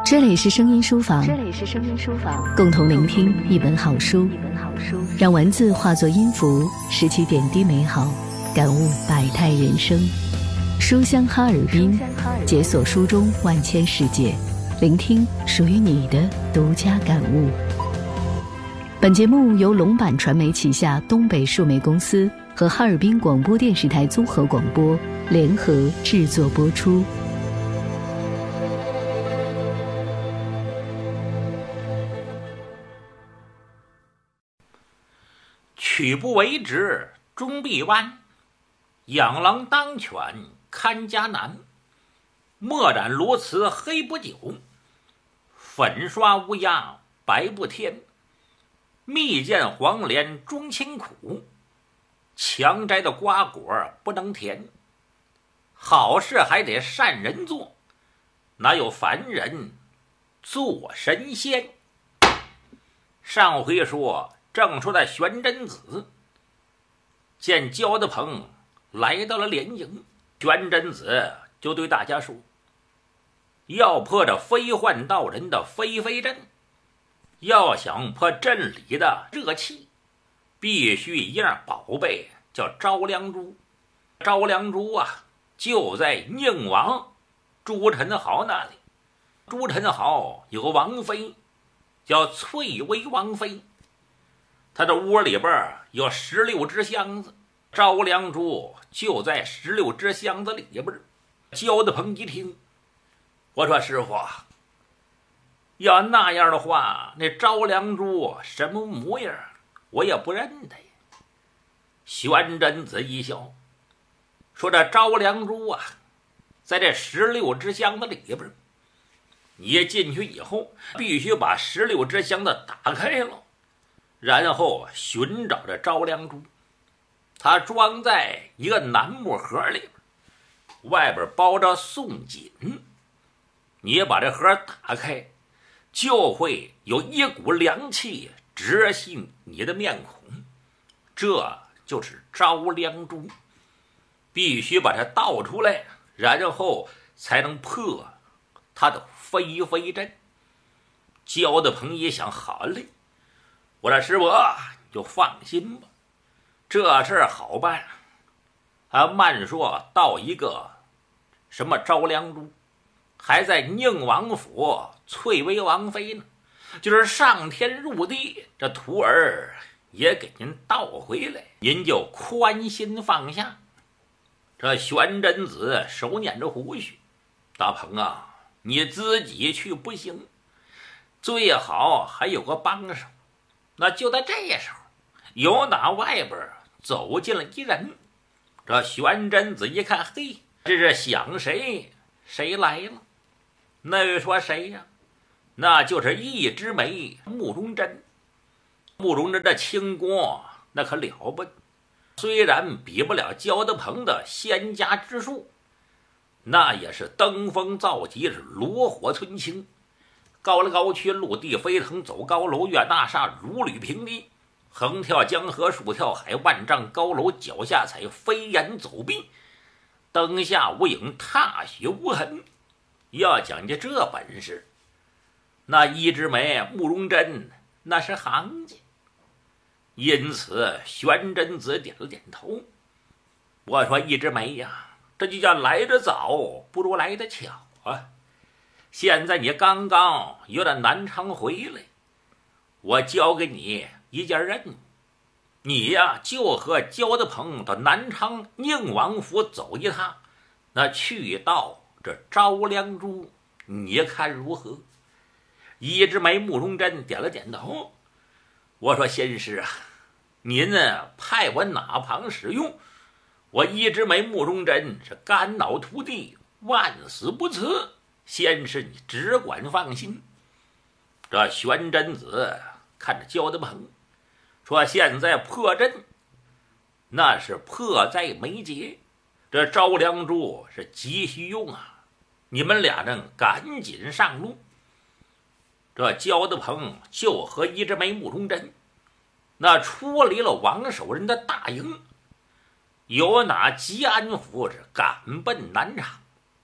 这里是声音书房，共同聆听一本好书，让文字化作音符，拾起点滴美好，感悟百态人生。书香哈尔滨，解锁书中万千世界，聆听属于你的独家感悟。本节目由龙版传媒旗下东北数媒公司和哈尔滨广播电视台综合广播联合制作播出。 曲不为直终必弯，养狼当犬看家难。墨染鸬鹚黑不久，粉刷乌鸦白不添。蜜饯黄连终清苦，强摘的瓜果不能甜。好事还得善人做，哪有凡人做神仙？上回说正说的玄真子见焦德鹏来到了连营，玄真子就对大家说，要破这飞幻道人的飞飞阵，要想破阵里的热气，必须一样宝贝，叫招梁珠。招梁珠啊，就在宁王朱宸濠那里。朱宸濠有个王妃叫翠微王妃，他的窝里边有16只箱子，招梁珠就在16只箱子里边。焦德鹏一听，我说师傅，要那样的话，那招梁珠什么模样我也不认得呀。玄真子一笑，说这招梁珠啊，在这16只箱子里边，你进去以后必须把16只箱子打开了，然后寻找着招梁珠。它装在一个楠木盒里边，外边包着宋锦。你把这盒打开，就会有一股凉气直袭你的面孔，这就是招梁珠。必须把它倒出来，然后才能破它的飞飞阵。焦德鹏一想，好嘞，我说师傅就放心吧，这事儿好办。慢说到一个什么招梁珠，还在宁王府翠微王妃呢，就是上天入地，这徒儿也给您倒回来，您就宽心放下。这玄真子手捻着胡须，大鹏啊，你自己去不行，最好还有个帮手。那就在这时候，有打外边走进了一人。这玄真子一看，嘿，这是想谁谁来了。那位说谁呀？那就是一枝梅慕容真。慕容真的轻功那可了不得，虽然比不了焦德鹏的仙家之术，那也是登峰造极，是炉火纯青。高来高去，陆地飞腾，走高楼，越大厦，如履平地，横跳江河，竖跳海，万丈高楼脚下踩，飞檐走壁，灯下无影，踏雪无痕。要讲究这本事，那一枝梅慕容真那是行家。因此玄真子点了点头，我说一枝梅呀，这就叫来得早不如来得巧啊。现在你刚刚由那南昌回来，我交给你一件任务，你呀就和焦德鹏到南昌宁王府走一趟，那去到这招梁珠，你看如何？一枝梅慕容真点了点头，我说先师啊，您呢派我哪旁使用，我一枝梅慕容真是肝脑涂地，万死不辞，先是你只管放心。这玄真子看着焦德鹏说，现在破阵那是迫在眉睫，这招梁珠是急需用啊，你们俩人赶紧上路。这焦德鹏就和一枝梅慕容真那出离了王守仁的大营，由那吉安府是赶奔南昌。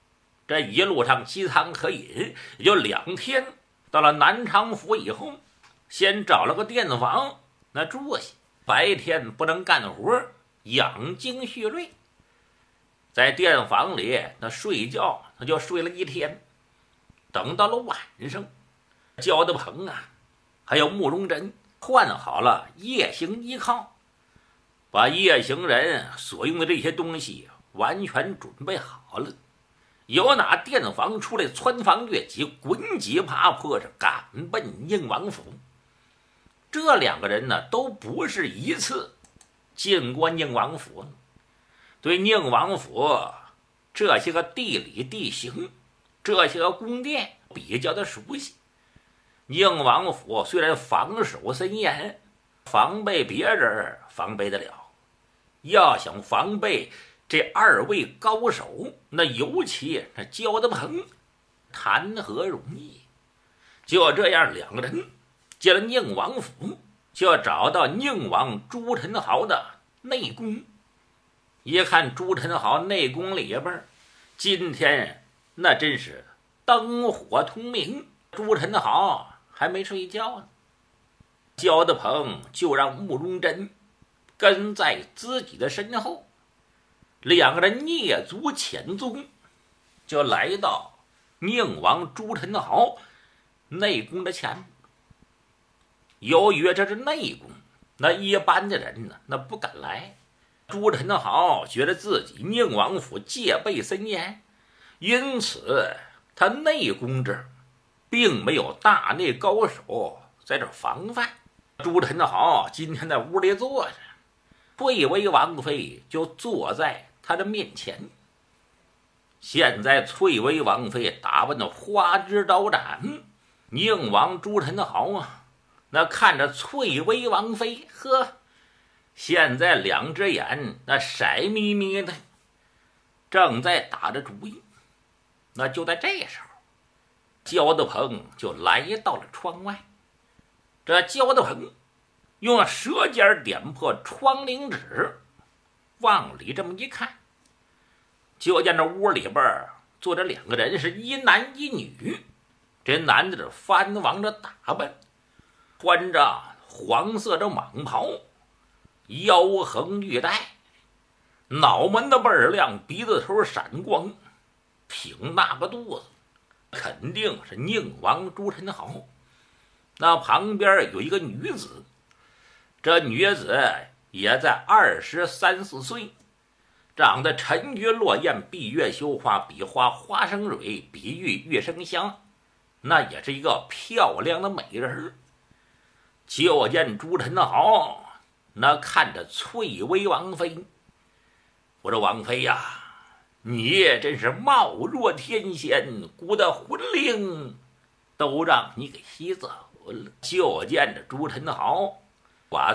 这一路上饥餐可饮，也就2天。到了南昌府以后，先找了个店房，那住下，白天不能干活，养精蓄锐。在店房里那睡觉，他就睡了1天。等到了晚上，焦德鹏啊，还有慕容珍换好了夜行衣靠，把夜行人所用的这些东西完全准备好了，由拿店房出来，穿房越脊，滚几爬坡，是赶奔宁王府。这2个人呢，都不是一次进过宁王府，对宁王府这些个地理地形，这些个宫殿比较的熟悉。宁王府虽然防守森严，防备别人防备得了，要想防备这2位高手，那尤其那焦德鹏，谈何容易？就这样，2个人进了宁王府，就找到宁王朱宸濠的内宫。一看朱宸濠内宫里边，今天那真是灯火通明，朱宸濠还没睡觉呢。焦德鹏就让慕容珍跟在自己的身后，2个人蹑足潜踪，就来到宁王朱宸濠内宫的前。由于这是内宫，那一般的人呢，那不敢来。朱宸濠觉得自己宁王府戒备森严，因此他内宫这儿并没有大内高手在这防范。朱宸濠今天在屋里坐着，翠微王妃就坐在他的面前。现在翠微王妃打扮的花枝招展，宁王朱宸濠啊，那看着翠微王妃，呵，现在2只眼那色眯眯的，正在打着主意。那就在这时候，焦德鹏就来到了窗外。这焦德鹏用舌尖点破窗棂纸，往里这么一看，就见这屋里边坐着2个人，是一男一女。这男的翻王着打扮，穿着黄色的蟒袍，腰横玉带，脑门的倍儿亮，鼻子头闪光，挺大个肚子，肯定是宁王朱宸濠。那旁边有一个女子，这女子也在23、24岁，长得沉鱼落雁，闭月羞花，比花花生蕊，比玉玉生香，那也是一个漂亮的美人。就见朱宸濠那看着翠微王妃，我说王妃呀，你真是貌若天仙，孤的魂灵都让你给吸走了。就见着朱宸濠把